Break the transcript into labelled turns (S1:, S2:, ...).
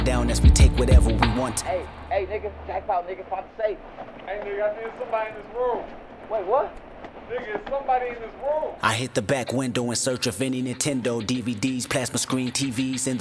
S1: down as we take whatever we want.
S2: Hey, nigga, jackpot, nigga, about to say.
S3: Hey, nigga, I think somebody in this room.
S2: Wait, what?
S3: Nigga, is somebody in this room.
S1: I hit the back window in search of any Nintendo DVDs, plasma screen TVs in the